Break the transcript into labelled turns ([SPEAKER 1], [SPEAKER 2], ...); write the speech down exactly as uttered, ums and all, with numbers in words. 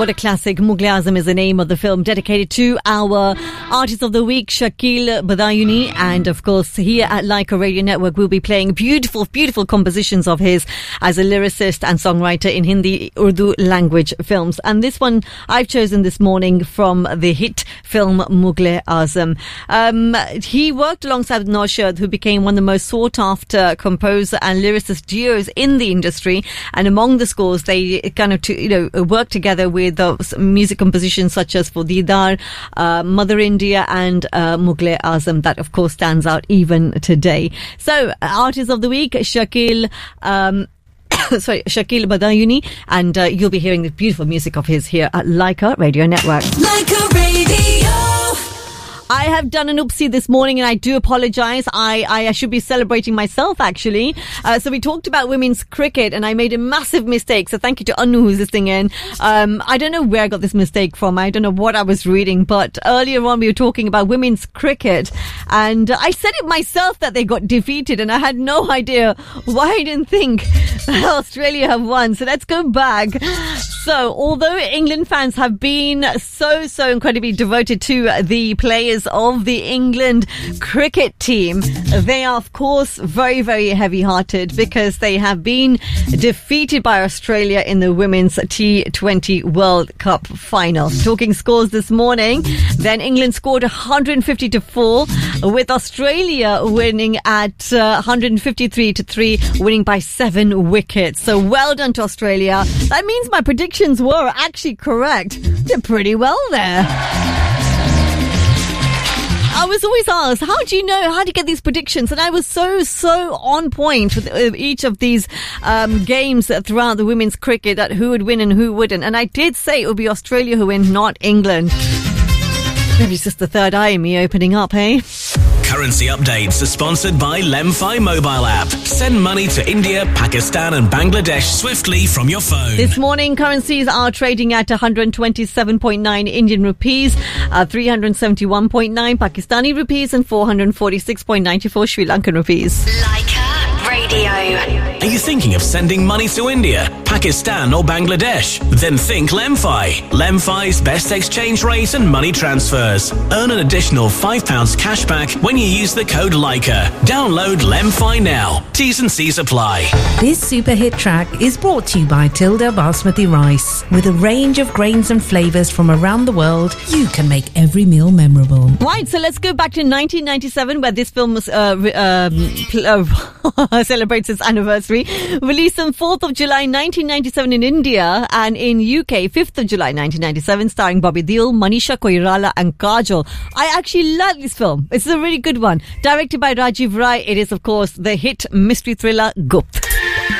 [SPEAKER 1] What a classic. Mughal Azam is the name of the film, dedicated to our Artist of the Week, Shakil Badayuni. And of course, here at Laika Radio Network, we'll be playing beautiful, beautiful compositions of his as a lyricist and songwriter in Hindi, Urdu language films. And this one I've chosen this morning from the hit film Mughal Azam. Um, he worked alongside Naushad, who became one of the most sought after composer and lyricist duos in the industry. And among the scores, they kind of, you know, worked together with uh, music compositions such as for Deedar, uh, Mother India and uh, Mughal Azam. That, of course, stands out even today. So, Artist of the Week, Shakil, um, sorry, Shakil Badayuni, and uh, you'll be hearing the beautiful music of his here at Laika Radio Network. Laika Radio. I have done an oopsie this morning and I do apologize. I, I should be celebrating myself, actually. Uh, so we talked about women's cricket and I made a massive mistake. So thank you to Anu who's listening in. Um, I don't know where I got this mistake from. I don't know what I was reading. But earlier on we were talking about women's cricket and I said it myself that they got defeated and I had no idea why I didn't think that Australia have won. So let's go back. So although England fans have been so, so incredibly devoted to the players of the England cricket team, they are of course very, very heavy-hearted because they have been defeated by Australia in the Women's T twenty World Cup final. Talking scores this morning, then England scored one hundred fifty to four, with Australia winning at uh, one hundred fifty-three to three, winning by seven wickets. So well done to Australia. That means my predictions were actually correct. Did pretty well there. I was always asked, how do you know, how do you get these predictions? And I was so, so on point with each of these um, games throughout the women's cricket, that who would win and who wouldn't. And I did say it would be Australia who win, not England. Maybe it's just the third eye in me opening up, hey?
[SPEAKER 2] Currency updates are sponsored by Lemfi mobile app. Send money to India, Pakistan and Bangladesh swiftly from your phone.
[SPEAKER 1] This morning, currencies are trading at one hundred twenty-seven point nine Indian rupees, uh, three hundred seventy-one point nine Pakistani rupees and four hundred forty-six point nine four Sri Lankan rupees.
[SPEAKER 2] Laika Radio. Are you thinking of sending money to India, Pakistan or Bangladesh? Then think Lemfi. Lemfi's best exchange rate and money transfers. Earn an additional five pounds cash back when you use the code Laika. Download Lemfi now. T's and C's apply.
[SPEAKER 3] This super hit track is brought to you by Tilda Basmati Rice. With a range of grains and flavours from around the world, you can make every meal memorable.
[SPEAKER 1] Right, so let's go back to nineteen ninety-seven, where this film was, uh, um, pl- uh, celebrates its anniversary. Released on fourth of July nineteen ninety-seven in India, and in U K fifth of July nineteen ninety-seven, starring Bobby Deol, Manisha Koirala and Kajol. I actually love this film. It's a really good one. Directed by Rajiv Rai, it is of course the hit mystery thriller Gupt.